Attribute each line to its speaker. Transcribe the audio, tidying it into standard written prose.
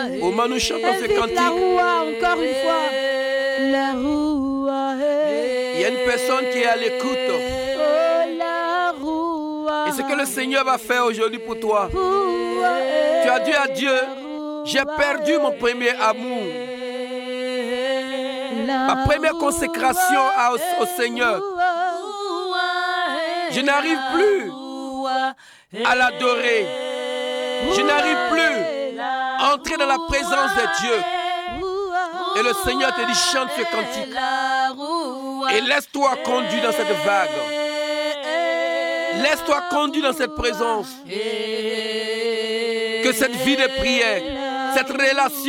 Speaker 1: Au moment où nous chantons ce cantique,
Speaker 2: la roua encore une fois. La roua.
Speaker 1: Il y a une personne qui est à l'écoute.
Speaker 2: Oh, la roua.
Speaker 1: Et ce que le Seigneur va faire aujourd'hui pour toi. Tu as dit à Dieu, j'ai perdu mon premier amour. Ma première consécration au Seigneur. Je n'arrive plus à l'adorer. Je n'arrive plus à entrer dans la présence de Dieu. Et le Seigneur te dit, chante ce cantique. Et laisse-toi conduire dans cette vague. Laisse-toi conduire dans cette présence. Que cette vie de prière, cette relation